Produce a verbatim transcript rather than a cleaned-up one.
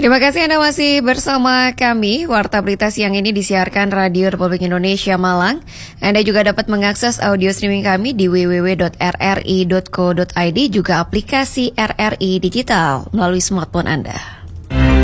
Terima kasih Anda masih bersama kami. Warta Berita Siang ini disiarkan Radio Republik Indonesia Malang. Anda juga dapat mengakses audio streaming kami di w w w dot r r i dot co dot i d, juga aplikasi R R I Digital melalui smartphone Anda.